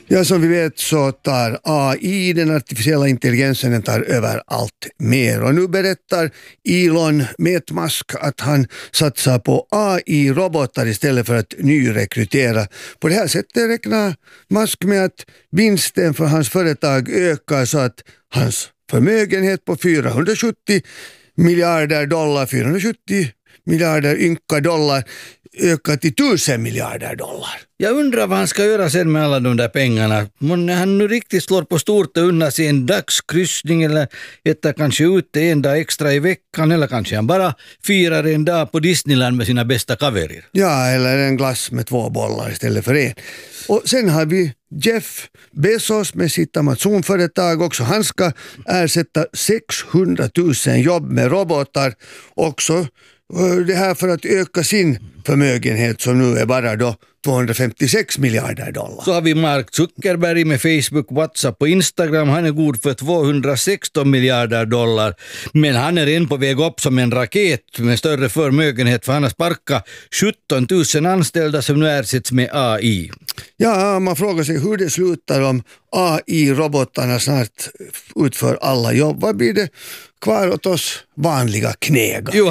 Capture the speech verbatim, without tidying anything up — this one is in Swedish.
Ja, som vi vet så tar A I, den artificiella intelligensen, den tar över allt mer. Och nu berättar Elon Musk att han satsar på A I-robotar istället för att nyrekrytera. På det här sättet räknar Musk med att vinsten för hans företag ökar så att hans förmögenhet på fyrahundrasjuttio miljarder dollar, fyrahundrasjuttio miljarder ynka dollar, ökar till tusen miljarder dollar. Jag undrar vad han ska göra sen med alla de där pengarna. När han nu riktigt slår på stort och unnar sig en dagskryssning eller äter kanske ute en dag extra i veckan, eller kanske han bara firar en dag på Disneyland med sina bästa kaverer. Ja, eller en glass med två bollar istället för en. Och sen har vi Jeff Bezos med sitt Amazon-företag också. Han ska ersätta sexhundratusen jobb med robotar också. Det här för att öka sin förmögenhet som nu är bara då tvåhundrafemtiosex miljarder dollar. Så har vi Mark Zuckerberg med Facebook, WhatsApp och Instagram. Han är god för tvåhundrasexton miljarder dollar. Men han är en på väg upp som en raket med större förmögenhet, för han har sparkat sjutton tusen anställda som nu ersätts med A I. Ja, man frågar sig hur det slutar om A I-robotarna snart utför alla jobb. Vad blir det kvar åt oss vanliga knägar?